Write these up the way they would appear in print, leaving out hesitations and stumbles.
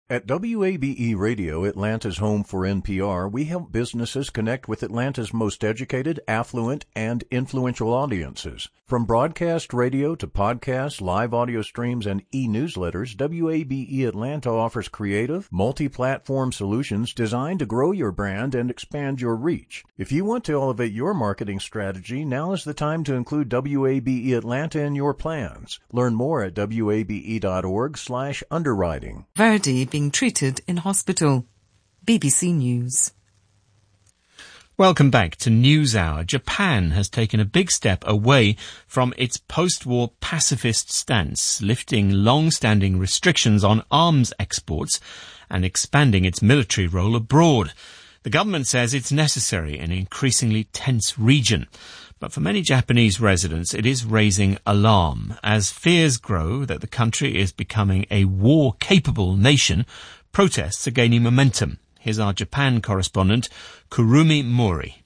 At WABE Radio, Atlanta's home for NPR, we help businesses connect with Atlanta's most educated, affluent, and influential audiences. From broadcast radio to podcasts, live audio streams, and e-newsletters, WABE Atlanta offers creative, multi-platform solutions designed to grow your brand and expand your reach. If you want to elevate your marketing strategy, now is the time to include WABE Atlanta in your plans. Learn more at wabe.org/underwriting. Verdi being treated in hospital. BBC News. Welcome back to NewsHour. Japan has taken a big step away from its post-war pacifist stance, lifting long-standing restrictions on arms exports and expanding its military role abroad. The government says it's necessary in an increasingly tense region. But for many Japanese residents, it is raising alarm as fears grow that the country is becoming a war-capable nation. Protests are gaining momentum. Here's our Japan correspondent, Kurumi Mori.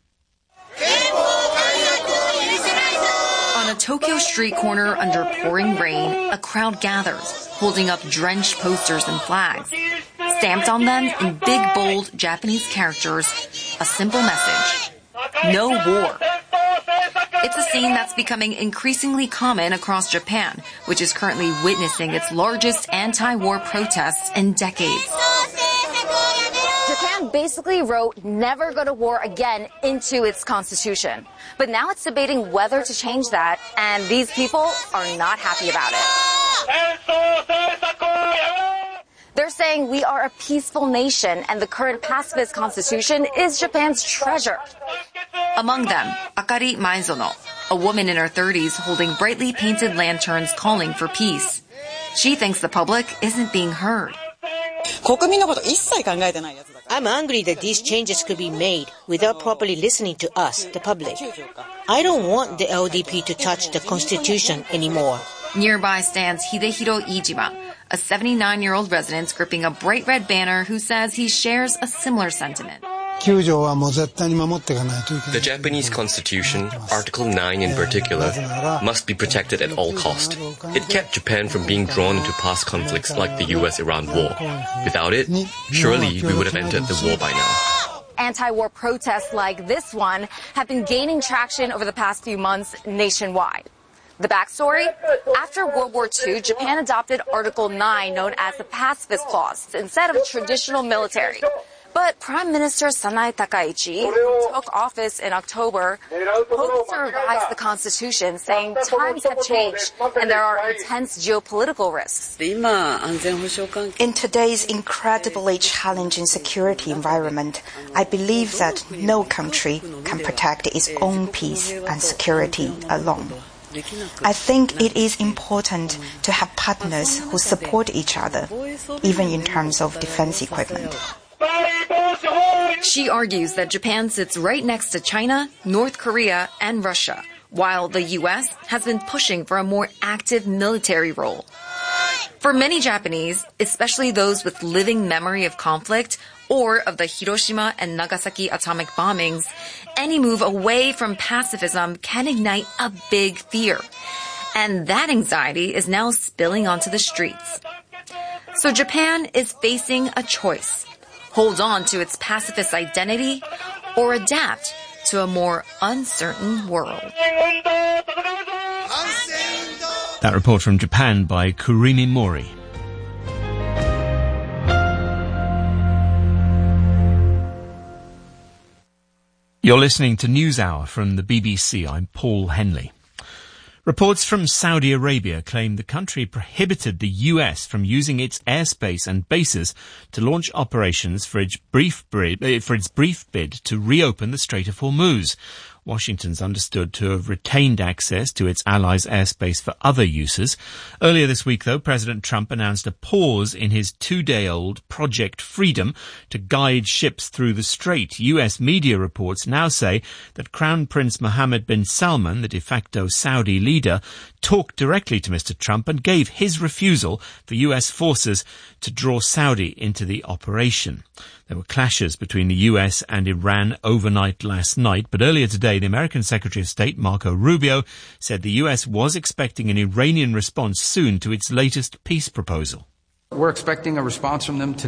On a Tokyo street corner under pouring rain, a crowd gathers, holding up drenched posters and flags. Stamped on them in big, bold Japanese characters, a simple message: no war. It's a scene that's becoming increasingly common across Japan, which is currently witnessing its largest anti-war protests in decades. Japan basically wrote "never go to war again" into its constitution. But now it's debating whether to change that, and these people are not happy about it. They're saying we are a peaceful nation, and the current pacifist constitution is Japan's treasure. Among them, Akari Maizono, a woman in her 30s holding brightly painted lanterns calling for peace. She thinks the public isn't being heard. I'm angry that these changes could be made without properly listening to us, the public. I don't want the LDP to touch the Constitution anymore. Nearby stands Hidehiro Iijima, a 79-year-old resident gripping a bright red banner who says he shares a similar sentiment. The Japanese Constitution, Article 9 in particular, must be protected at all cost. It kept Japan from being drawn into past conflicts like the US-Iran war. Without it, surely we would have entered the war by now. Anti-war protests like this one have been gaining traction over the past few months nationwide. The backstory? After World War II, Japan adopted Article 9, known as the Pacifist Clause, instead of traditional military. But Prime Minister Sanae Takaichi, who took office in October, hopes to revise the Constitution, saying times have changed and there are intense geopolitical risks. In today's incredibly challenging security environment, I believe that no country can protect its own peace and security alone. I think it is important to have partners who support each other, even in terms of defense equipment. She argues that Japan sits right next to China, North Korea, and Russia, while the U.S. has been pushing for a more active military role. For many Japanese, especially those with living memory of conflict or of the Hiroshima and Nagasaki atomic bombings, any move away from pacifism can ignite a big fear. And that anxiety is now spilling onto the streets. So Japan is facing a choice: hold on to its pacifist identity or adapt to a more uncertain world. That report from Japan by Kurumi Mori. You're listening to NewsHour from the BBC. I'm Paul Henley. Reports from Saudi Arabia claim the country prohibited the US from using its airspace and bases to launch operations for its brief bid to reopen the Strait of Hormuz. Washington's understood to have retained access to its allies' airspace for other uses. Earlier this week, though, President Trump announced a pause in his 2-day-old Project Freedom to guide ships through the strait. US media reports now say that Crown Prince Mohammed bin Salman, the de facto Saudi leader, talked directly to Mr. Trump and gave his refusal for US forces to draw Saudi into the operation. There were clashes between the US and Iran overnight last night, but earlier today the American Secretary of State Marco Rubio said the US was expecting an Iranian response soon to its latest peace proposal. We're expecting a response from them today.